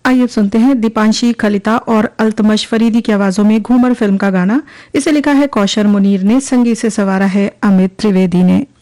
आइए सुनते हैं दीपांशी खलिता और अल्तमश फरीदी की आवाजों में घूमर फिल्म का गाना। इसे लिखा है कौशर मुनीर ने, संगीत से सवारा है अमित त्रिवेदी ने।